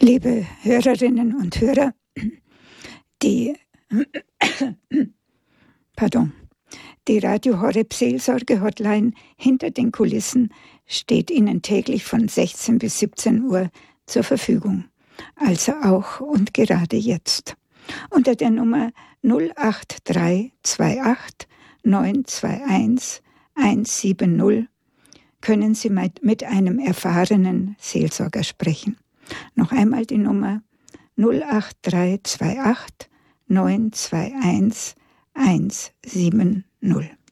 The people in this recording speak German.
Liebe Hörerinnen und Hörer, die Radio Horeb Seelsorge Hotline hinter den Kulissen steht Ihnen täglich von 16 bis 17 Uhr zur Verfügung. Also auch und gerade jetzt. Unter der Nummer 08328 921 170 können Sie mit einem erfahrenen Seelsorger sprechen. Noch einmal die Nummer 08328 921 170.